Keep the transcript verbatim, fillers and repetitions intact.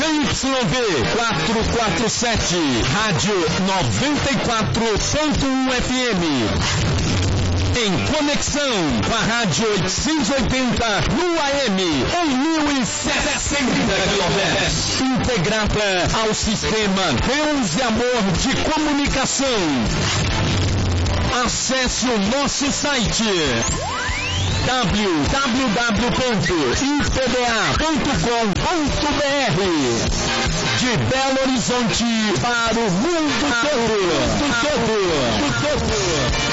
Y V quatrocentos e quarenta e sete, Rádio noventa e quatro ponto um F M. Em conexão com a Rádio oitocentos e oitenta no A M, em mil e sessenta quilohertz. Integrada ao sistema Deus e Amor de Comunicação. Acesse o nosso site w w w ponto i p b a ponto com ponto b r. De Belo Horizonte para o mundo todo. todo, todo.